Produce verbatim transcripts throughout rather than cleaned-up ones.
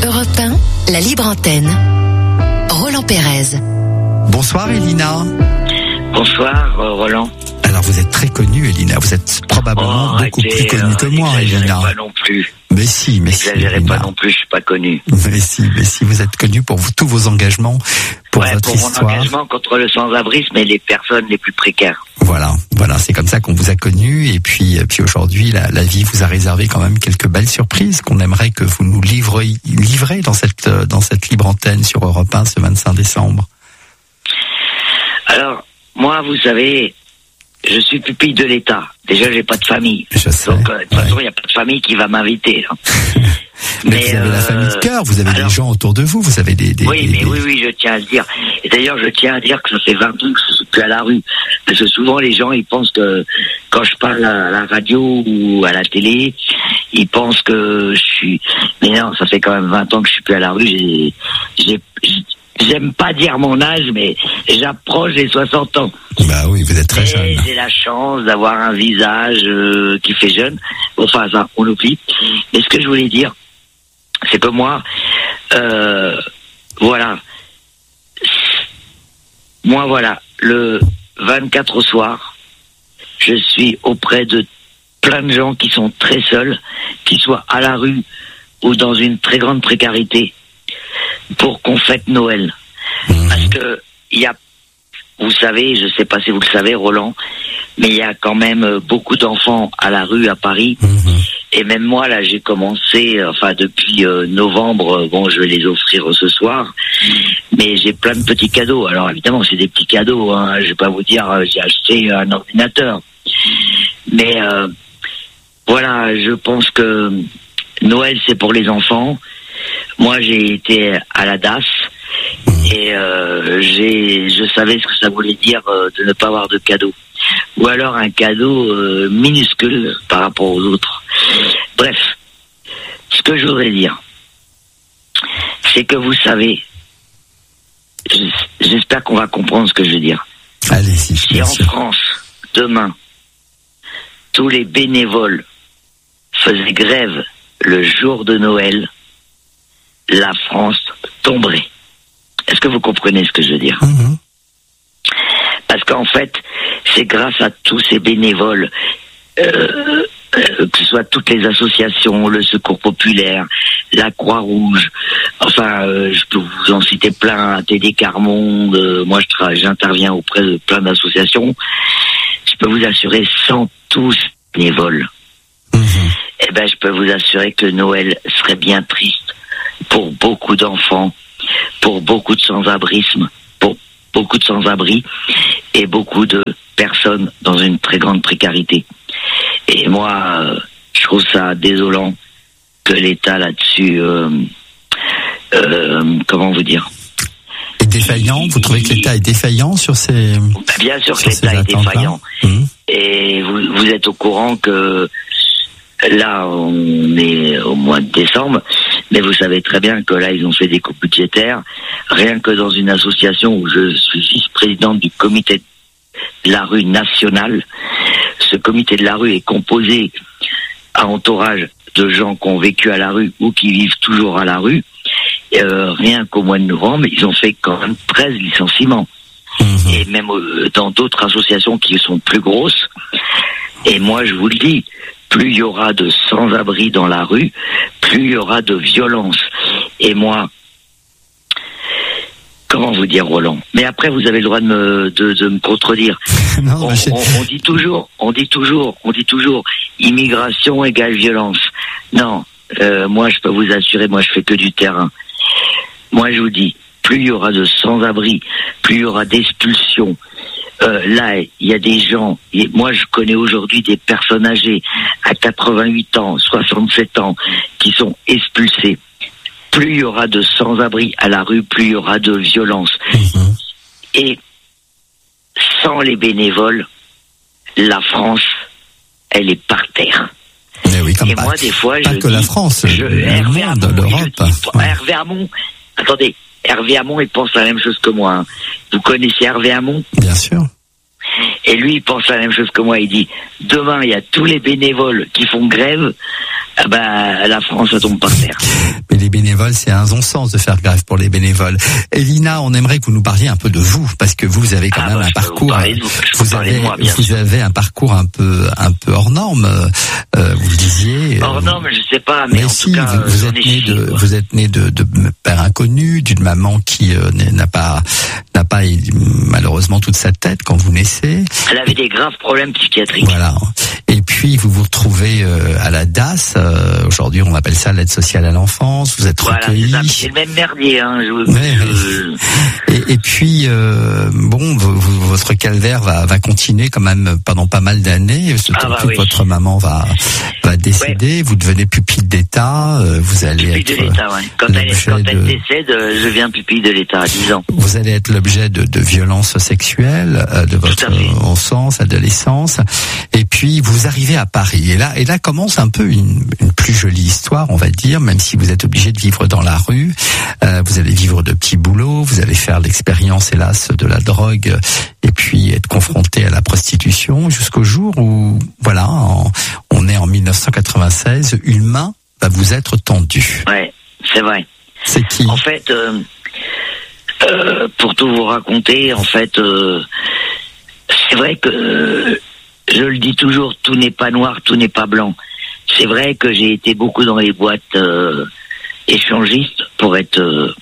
Europe un, la libre antenne. Roland Pérez. Bonsoir Elina. Bonsoir Roland. Alors vous êtes très connue Elina, vous êtes probablement oh, beaucoup arrêtez, plus connue que moi Elina. pas non plus. Mais si, mais si. N'exagérez pas non plus, je suis pas connue. Mais si, mais si, vous êtes connue pour vous, tous vos engagements, pour ouais, votre pour histoire. Mon engagement contre le sans-abrisme et les personnes les plus précaires. Voilà, voilà, c'est comme ça qu'on vous a connu et puis, et puis aujourd'hui, la, la vie vous a réservé quand même quelques belles surprises qu'on aimerait que vous nous livrez, livrez dans cette, dans cette libre antenne sur Europe un ce vingt-cinq décembre. Alors, moi, vous savez, je suis pupille de l'État. Déjà, j'ai pas de famille. Je sais, Donc, euh, de toute ouais. façon, il n'y a pas de famille qui va m'inviter. Hein. mais, mais vous avez euh, la famille de cœur, vous avez alors, des gens autour de vous, vous avez des... des oui, des, mais des... oui, oui, je tiens à le dire. Et d'ailleurs, je tiens à dire que ça fait vingt ans que je suis plus à la rue. Parce que souvent, les gens, ils pensent que quand je parle à la radio ou à la télé, ils pensent que je suis... Mais non, ça fait quand même vingt ans que je suis plus à la rue. J'ai... j'ai... J'aime pas dire mon âge, mais j'approche les soixante ans. Bah oui, vous êtes très et jeune. J'ai la chance d'avoir un visage euh, qui fait jeune. Enfin, ça, on l'oublie. Mais ce que je voulais dire, c'est que moi, euh, voilà, moi voilà, le vingt-quatre au soir, je suis auprès de plein de gens qui sont très seuls, qui soient à la rue ou dans une très grande précarité, pour qu'on fête Noël. Mmh. Parce que il y a, vous savez, je sais pas si vous le savez, Roland, mais il y a quand même beaucoup d'enfants à la rue à Paris. Mmh. Et même moi, là, j'ai commencé, enfin, depuis euh, novembre, bon, je vais les offrir ce soir, mais j'ai plein de petits cadeaux. Alors, évidemment, c'est des petits cadeaux, hein. Je vais pas vous dire, euh, j'ai acheté un ordinateur. Mais, euh, voilà, je pense que Noël, c'est pour les enfants. Moi, j'ai été à la D A S et euh, j'ai, je savais ce que ça voulait dire euh, de ne pas avoir de cadeau. Ou alors un cadeau euh, minuscule par rapport aux autres. Bref, ce que je voudrais dire, c'est que vous savez, j'espère qu'on va comprendre ce que je veux dire. Allez-y, si en sûr. France, demain, tous les bénévoles faisaient grève le jour de Noël, la France tomberait. Est-ce que vous comprenez ce que je veux dire ? Mmh. Parce qu'en fait, c'est grâce à tous ces bénévoles, euh, euh, que ce soit toutes les associations, le Secours Populaire, la Croix-Rouge, enfin, euh, je peux vous en citer plein, T D Carmonde, euh, moi je tra- j'interviens auprès de plein d'associations, je peux vous assurer, sans tous ces bénévoles, mmh. eh ben, je peux vous assurer que Noël serait bien triste pour beaucoup d'enfants, pour beaucoup de sans-abrisme, pour beaucoup de sans-abri et beaucoup de personnes dans une très grande précarité. Et moi, euh, je trouve ça désolant que l'État là-dessus, euh, euh, comment vous dire, est défaillant. Vous trouvez que l'État est défaillant sur ces Bien sûr sur que l'État est défaillant. Mmh. Et vous, vous êtes au courant que là, on est au mois de décembre, mais vous savez très bien que là, ils ont fait des coupes budgétaires. Rien que dans une association où je suis vice-présidente du comité de la rue nationale, ce comité de la rue est composé à entourage de gens qui ont vécu à la rue ou qui vivent toujours à la rue. Euh, rien qu'au mois de novembre, ils ont fait quand même treize licenciements. Mmh. Et même euh, dans d'autres associations qui sont plus grosses. Et moi, je vous le dis, plus il y aura de sans-abri dans la rue, plus il y aura de violence. Et moi, comment vous dire, Roland ? Mais après, vous avez le droit de me, de, de me contredire. Non, on, on, on dit toujours, on dit toujours, on dit toujours, immigration égale violence. Non, euh, moi, je peux vous assurer, moi, je fais que du terrain. Moi, je vous dis, plus il y aura de sans-abri, plus il y aura d'expulsions. Euh, là, il y a des gens, et moi je connais aujourd'hui des personnes âgées à quatre-vingt-huit ans, soixante-sept ans, qui sont expulsées. Plus il y aura de sans-abri à la rue, plus il y aura de violence. Mmh. Et sans les bénévoles, la France, elle est par terre. Mais oui, comme et pas, moi, des fois, pas je que dis, la France, je, le Hervé monde, Hamon, l'Europe. Dis, ouais. Hervé Hamon, attendez, Hervé Hamon, il pense la même chose que moi. Hein. Vous connaissez Hervé Hamon ? Bien sûr. Et lui, il pense la même chose que moi. Il dit, demain, il y a tous les bénévoles qui font grève. Ah bah, la France, ça tombe par terre. Mais les bénévoles bénévoles, c'est un non-sens de faire grève pour les bénévoles. Elina, on aimerait que vous nous parliez un peu de vous, parce que vous avez quand ah même bah, un parcours, vous, vous, vous avez, moi, vous sûr. avez un parcours un peu, un peu hors norme. Euh, vous le disiez. Hors norme, je sais pas, mais, mais en si, tout cas, vous, vous êtes né de, quoi. vous êtes né de, de père inconnu, d'une maman qui euh, n'a pas, n'a pas malheureusement toute sa tête quand vous naissez. Elle avait des graves problèmes psychiatriques. Voilà. Et puis vous vous retrouvez euh, à la D A S. Euh, aujourd'hui, on appelle ça l'aide sociale à l'enfance. Vous êtes voilà, recueilli. C'est, c'est le même merdier. Hein, je, ouais, je... Et, et puis euh, bon, v- v- votre calvaire va, va continuer quand même pendant pas mal d'années. Ah bah que oui. Votre maman va, va décéder. Ouais. Vous devenez pupille d'État. Euh, vous allez pupille être de l'État. Ouais. Quand elle, quand elle de... décède, je deviens pupille de l'État à dix ans. Vous allez être l'objet de, de violences sexuelles euh, de votre enfance, adolescence. Et puis vous arrivez à Paris. Et là, et là commence un peu une, une plus jolie histoire, on va dire, même si vous êtes obligé de vivre dans la rue. Euh, vous allez vivre de petits boulots, vous allez faire l'expérience, hélas, de la drogue, et puis être confronté à la prostitution, jusqu'au jour où, voilà, en, on est en dix-neuf cent quatre-vingt-seize, une main va vous être tendue. Ouais, c'est vrai. C'est qui ? En fait, euh, euh, pour tout vous raconter, en fait, euh, c'est vrai que, euh, je le dis toujours, tout n'est pas noir, tout n'est pas blanc. C'est vrai que j'ai été beaucoup dans les boîtes euh, échangistes pour être... Euh,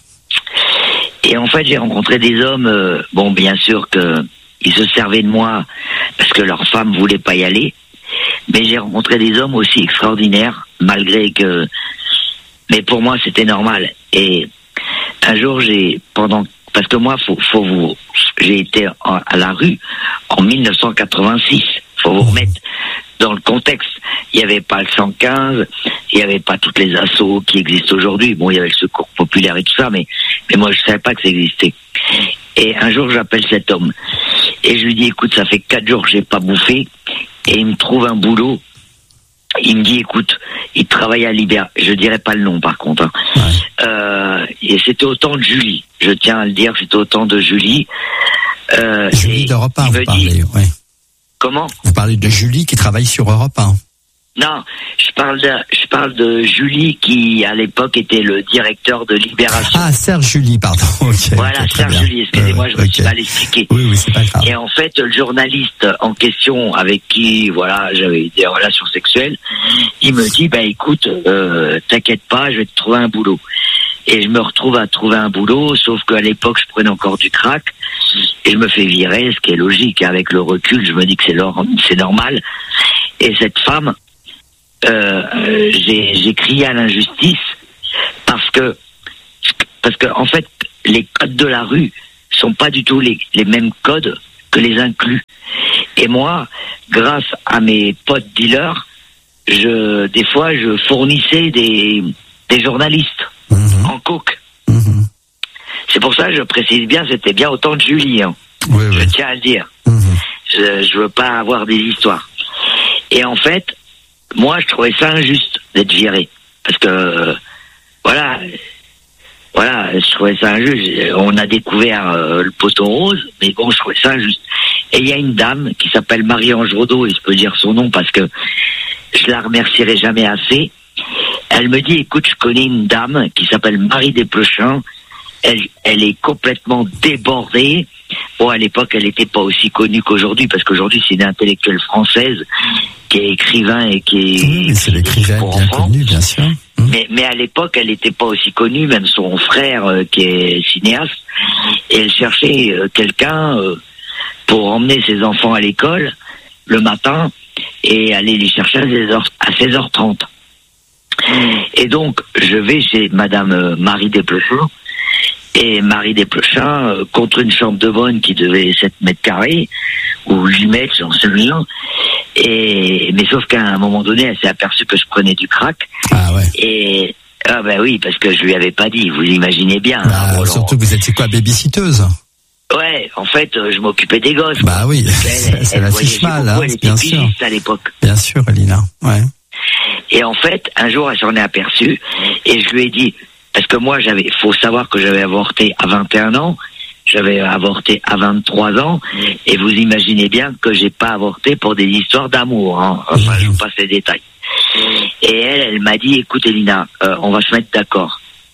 et en fait, j'ai rencontré des hommes, euh, bon, bien sûr que ils se servaient de moi parce que leur femme voulait pas y aller, mais j'ai rencontré des hommes aussi extraordinaires, malgré que... Mais pour moi, c'était normal. Et un jour, j'ai... pendant Parce que moi, faut, faut vous... j'ai été en, à la rue en dix-neuf cent quatre-vingt-six. Faut vous remettre dans le contexte. Il n'y avait pas le cent quinze, il n'y avait pas toutes les assos qui existent aujourd'hui. Bon, il y avait le secours populaire et tout ça, mais, mais moi, je savais pas que ça existait. Et un jour, j'appelle cet homme. Et je lui dis, écoute, ça fait quatre jours que j'ai pas bouffé. Et il me trouve un boulot. Il me dit, écoute, il travaille à Libéral. Je dirais pas le nom, par contre. Hein. Ouais. Euh, et c'était au temps de Julie. Je tiens à le dire, c'était au temps de Julie. Euh, Julie d'Europe un, vous parlez, dit, ouais. Comment ? Vous parlez de Julie qui travaille sur Europe un. Non, je parle de, je parle de Julie qui, à l'époque, était le directeur de Libération. Ah, Serge Julie, pardon. Okay, voilà, okay, Serge Julie, excusez-moi, euh, je me okay. suis mal expliqué. Oui, oui, c'est pas grave. Et en fait, le journaliste en question, avec qui, voilà, j'avais des relations sexuelles, il me dit, bah écoute, euh, t'inquiète pas, je vais te trouver un boulot. Et je me retrouve à trouver un boulot, sauf qu'à l'époque, je prenais encore du crack, et je me fais virer, ce qui est logique. Avec le recul, je me dis que c'est, c'est normal. Et cette femme, euh, j'ai, j'ai crié à l'injustice, parce que, parce que, en fait, les codes de la rue sont pas du tout les, les mêmes codes que les inclus. Et moi, grâce à mes potes dealers, je, des fois, je fournissais des, des journalistes. Mmh. En coke. Mmh. C'est pour ça que je précise bien, c'était bien au temps de Julie. Hein. Oui, je oui. tiens à le dire. Mmh. Je, je veux pas avoir des histoires. Et en fait, moi, je trouvais ça injuste d'être viré. Parce que, euh, voilà, voilà, je trouvais ça injuste. On a découvert euh, le poteau rose, mais bon, je trouvais ça injuste. Et il y a une dame qui s'appelle Marie-Ange Rodot, et je peux dire son nom parce que je la remercierai jamais assez. Elle me dit, écoute, je connais une dame qui s'appelle Marie Desplechin. Elle, elle est complètement débordée. Bon, à l'époque, elle n'était pas aussi connue qu'aujourd'hui, parce qu'aujourd'hui, c'est une intellectuelle française qui est écrivain et qui est... Oui, c'est l'écrivain bien connu, bien sûr. Mmh. Mais, mais à l'époque, elle n'était pas aussi connue, même son frère, euh, qui est cinéaste. Et elle cherchait euh, quelqu'un euh, pour emmener ses enfants à l'école le matin et aller les chercher à seize heures trente. Et donc, je vais chez Madame euh, Marie Desplechin, et Marie Desplechin, euh, contre une chambre de bonne qui devait sept mètres carrés, ou huit mètres, j'en sais rien. Et, mais sauf qu'à un moment donné, elle s'est aperçue que je prenais du crack. Ah ouais. Et, ah ben oui, parce que je lui avais pas dit, vous imaginez bien. Bah, hein, surtout que vous étiez quoi, babysitteuse? Ouais, en fait, euh, je m'occupais des gosses. Bah quoi. Oui, elle, c'est la fiche mal, hein, elle était bien sûr. À l'époque. Bien sûr, Elina, ouais. Et en fait, un jour, elle s'en est aperçue, et je lui ai dit, parce que moi, j'avais, faut savoir que j'avais avorté à vingt et un ans, j'avais avorté à vingt-trois ans, et vous imaginez bien que j'ai pas avorté pour des histoires d'amour, hein. Enfin, je vous passe les détails. Et elle, elle m'a dit, écoute, Elina, euh, on va se mettre d'accord.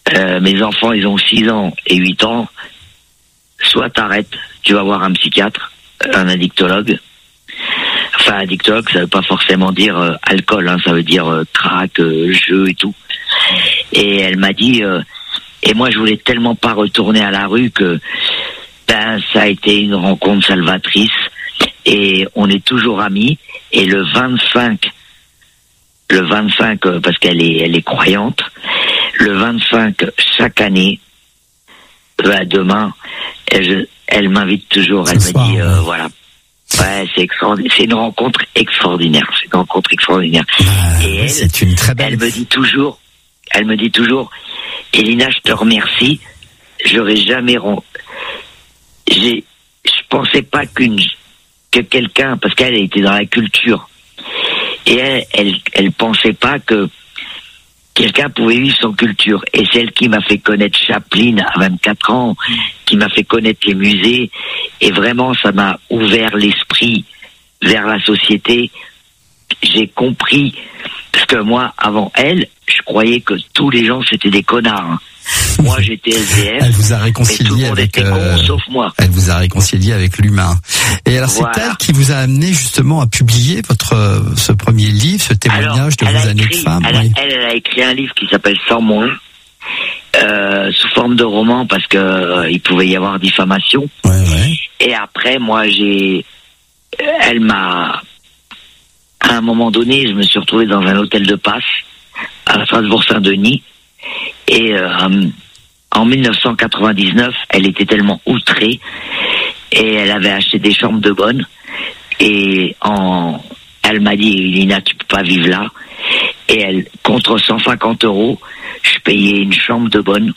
euh, mes enfants, ils ont six ans et huit ans, soit t'arrêtes, tu vas voir un psychiatre, un addictologue. Enfin, addictologue, ça veut pas forcément dire euh, alcool, hein, ça veut dire euh, crack, euh, jeu et tout. Et elle m'a dit, euh, et moi je voulais tellement pas retourner à la rue que ben ça a été une rencontre salvatrice. Et on est toujours amis. Et le vingt-cinq, le vingt-cinq, euh, parce qu'elle est, elle est croyante, le vingt-cinq chaque année, ben, demain, elle, elle m'invite toujours. Elle me dit, euh, voilà. Ouais, c'est extraordinaire. C'est une rencontre extraordinaire. C'est une rencontre extraordinaire. Ah, et elle, c'est une très belle. Elle me dit toujours, elle me dit toujours, Elina, je te remercie. J'aurais jamais, j'ai, je pensais pas qu'une, que quelqu'un, parce qu'elle était dans la culture, et elle, elle, elle pensait pas que quelqu'un pouvait vivre sans culture. Et c'est elle qui m'a fait connaître Chaplin à vingt-quatre ans, qui m'a fait connaître les musées. Et vraiment, ça m'a ouvert l'esprit vers la société. J'ai compris, parce que moi, avant elle, je croyais que tous les gens, c'était des connards. Hein. Moi, j'étais S D F. Elle vous a réconcilié avec. Euh, con, sauf moi. Elle vous a réconcilié avec l'humain. Et alors, voilà. C'est elle qui vous a amené justement à publier votre ce premier livre, ce témoignage alors, de vos années écrit, de femme. Elle, oui. elle, elle a écrit un livre qui s'appelle Sans moi, euh, sous forme de roman, parce que euh, il pouvait y avoir diffamation. Ouais, ouais. Et après, moi, j'ai, elle m'a, à un moment donné, je me suis retrouvé dans un hôtel de passe à Strasbourg-Saint-Denis. Et euh, en dix-neuf cent quatre-vingt-dix-neuf, elle était tellement outrée et elle avait acheté des chambres de bonne. Et en, elle m'a dit, Elina, tu peux pas vivre là. Et elle, contre cent cinquante euros, je payais une chambre de bonne.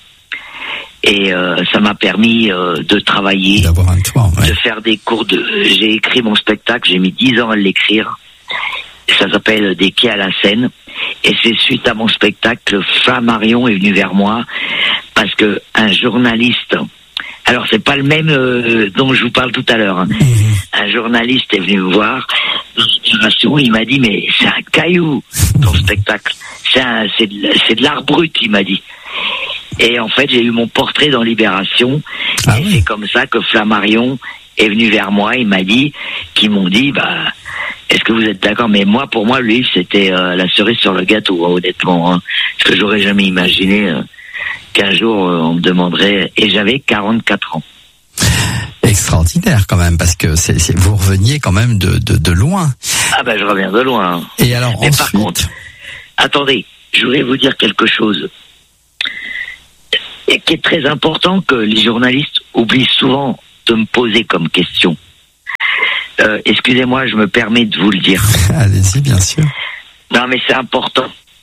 Et euh, ça m'a permis euh, de travailler, d'avoir un toit, ouais. de faire des cours de. J'ai écrit mon spectacle, j'ai mis dix ans à l'écrire. Ça s'appelle Des quais à la Seine. Et c'est suite à mon spectacle que Flammarion est venu vers moi parce que un journaliste, alors c'est pas le même euh, dont je vous parle tout à l'heure, hein. Mmh. Un journaliste est venu me voir dans Libération, il m'a dit mais c'est un caillou ton spectacle, c'est un, c'est de, c'est de l'art brut, il m'a dit. Et en fait j'ai eu mon portrait dans Libération. Ah et oui. C'est comme ça que Flammarion est venu vers moi, il m'a dit, qu'ils m'ont dit bah est-ce que vous êtes d'accord? Mais moi, pour moi, le livre, c'était euh, la cerise sur le gâteau, hein, honnêtement. Hein, parce que j'aurais jamais imaginé euh, qu'un jour, euh, on me demanderait... Et j'avais quarante-quatre ans. Extraordinaire, quand même, parce que c'est, c'est, vous reveniez quand même de, de, de loin. Ah ben, je reviens de loin. Hein. Et alors, Mais ensuite... par contre, attendez, je voudrais vous dire quelque chose et qui est très important, que les journalistes oublient souvent de me poser comme question. Euh, excusez-moi, je me permets de vous le dire. Allez-y, bien sûr. Non, mais c'est important.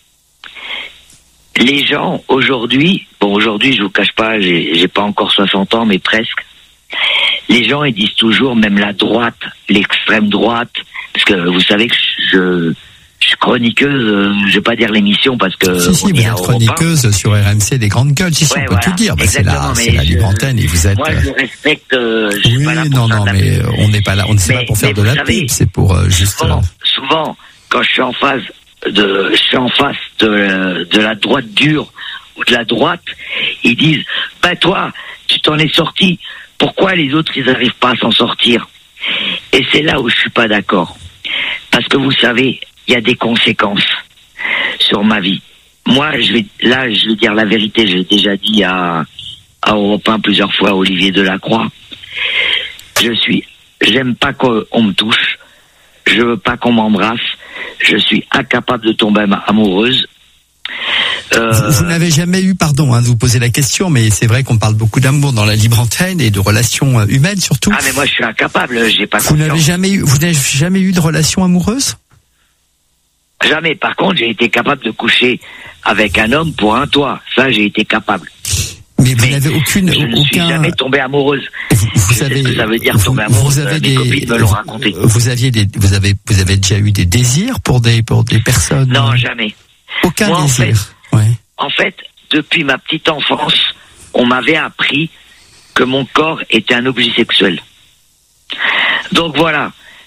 Les gens, aujourd'hui, bon, aujourd'hui, je vous cache pas, j'ai, j'ai pas encore soixante ans, mais presque. Les gens, ils disent toujours, même la droite, l'extrême droite, parce que vous savez que je, je suis chroniqueuse, euh, je vais pas dire l'émission parce que... Si, si, vous êtes chroniqueuse sur R M C des grandes gueules, si, si, ouais, on peut voilà, tout dire, bah, c'est la, c'est la libre antenne et vous êtes... Moi, je respecte... Euh, je oui, pas là non, non, mais on n'est pas là, on ne sait pas pour faire de la savez, pub, c'est pour euh, juste... Souvent, souvent, quand je suis en face de, je suis en face de, de la droite dure ou de la droite, ils disent, ben toi, tu t'en es sorti, pourquoi les autres, ils n'arrivent pas à s'en sortir? Et c'est là où je suis pas d'accord. Parce que vous savez, il y a des conséquences sur ma vie. Moi, je vais, là, je vais dire la vérité, je l'ai déjà dit à, à Europe un plusieurs fois, à Olivier Delacroix. Je suis, j'aime pas qu'on me touche, je veux pas qu'on m'embrasse, je suis incapable de tomber amoureuse. Euh... Vous, vous n'avez jamais eu, pardon, hein, de vous poser la question, mais c'est vrai qu'on parle beaucoup d'amour dans la libre antenne et de relations humaines surtout. Ah, mais moi, je suis incapable, j'ai pas Vous confiance. n'avez jamais eu, vous n'avez jamais eu de relation amoureuse? Jamais. Par contre, j'ai été capable de coucher avec un homme pour un toit. Ça, j'ai été capable. Mais vous mais n'avez aucune, je ne aucun... suis jamais tombé amoureuse. Vous, vous savez, ce que ça veut dire vous, tomber amoureuse. Vous avez mes des, copines me l'ont raconté. Vous aviez des, vous avez, vous avez déjà eu des désirs pour des, pour des personnes? Non, jamais. Aucun Moi, désir. En fait, ouais. en fait, depuis ma petite enfance, on m'avait appris que mon corps était un objet sexuel. Donc voilà.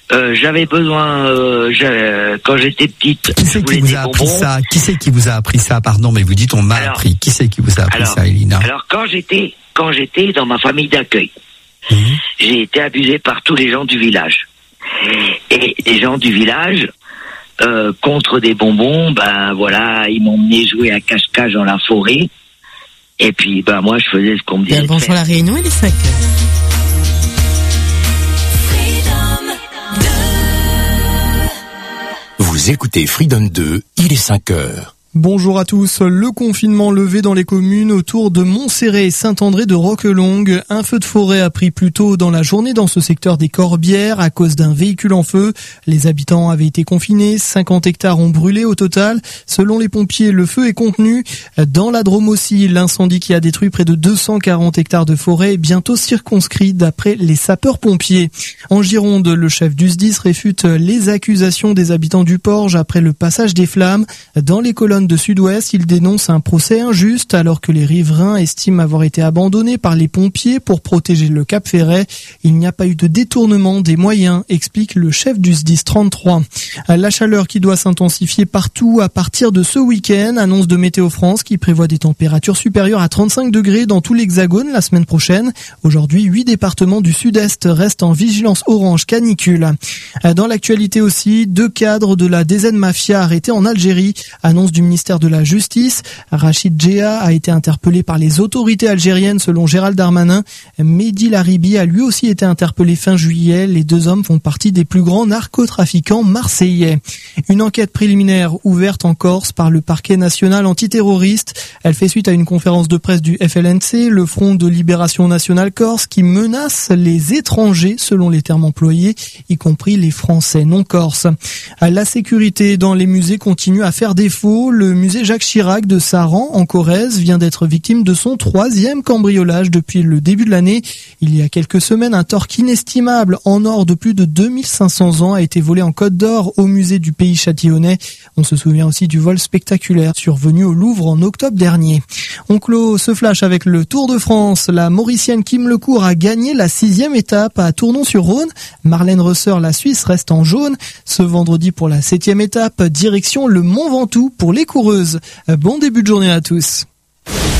Euh, j'avais besoin, euh, j'avais, quand j'étais petite, qui c'est qui vous a appris ça? Qui c'est qui vous a appris ça? Pardon, mais vous dites on m'a alors, appris. Qui c'est qui vous a appris alors, ça, Elina? Alors quand j'étais, quand j'étais dans ma famille d'accueil, mmh. j'ai été abusé par tous les gens du village. Et les gens du village, euh, contre des bonbons, ben voilà, ils m'ont emmené jouer à cache-cache dans la forêt. Et puis, ben moi, je faisais ce qu'on me disait. Bien, bonjour la Réunion, il est cinq heures. Vous écoutez Freedom deux, il est cinq heures. Bonjour à tous. Le confinement levé dans les communes autour de Montserrat et Saint-André de Roquelongue. Un feu de forêt a pris plus tôt dans la journée dans ce secteur des Corbières à cause d'un véhicule en feu. Les habitants avaient été confinés. cinquante hectares ont brûlé au total. Selon les pompiers, le feu est contenu. Dans la Drôme aussi, l'incendie qui a détruit près de deux cent quarante hectares de forêt est bientôt circonscrit d'après les sapeurs-pompiers. En Gironde, le chef du S D I S réfute les accusations des habitants du Porge après le passage des flammes. Dans les colonnes de Sud-Ouest, il dénonce un procès injuste alors que les riverains estiment avoir été abandonnés par les pompiers pour protéger le Cap Ferret. Il n'y a pas eu de détournement des moyens, explique le chef du S D I S trente-trois. La chaleur qui doit s'intensifier partout à partir de ce week-end, annonce de Météo France qui prévoit des températures supérieures à trente-cinq degrés dans tout l'Hexagone la semaine prochaine. Aujourd'hui, huit départements du Sud-Est restent en vigilance orange canicule. Dans l'actualité aussi, deux cadres de la D Z Mafia arrêtés en Algérie, annonce du ministère de la Justice. Rachid Djea a été interpellé par les autorités algériennes selon Gérald Darmanin. Mehdi Laribi a lui aussi été interpellé fin juillet. Les deux hommes font partie des plus grands narcotrafiquants marseillais. Une enquête préliminaire ouverte en Corse par le parquet national antiterroriste. Elle fait suite à une conférence de presse du F L N C, le Front de Libération Nationale Corse, qui menace les étrangers selon les termes employés, y compris les Français non corses. La sécurité dans les musées continue à faire défaut. Le musée Jacques Chirac de Saran, en Corrèze, vient d'être victime de son troisième cambriolage depuis le début de l'année. Il y a quelques semaines, un torque inestimable en or de plus de deux mille cinq cents ans a été volé en Côte d'Or au musée du Pays Châtillonnais. On se souvient aussi du vol spectaculaire survenu au Louvre en octobre dernier. On clôt ce flash avec le Tour de France. La Mauricienne Kim Lecourt a gagné la sixième étape à Tournon-sur-Rhône. Marlène Reusser, la Suisse, reste en jaune. Ce vendredi pour la septième étape, direction le Mont Ventoux pour les coureuses. Bon début de journée à tous.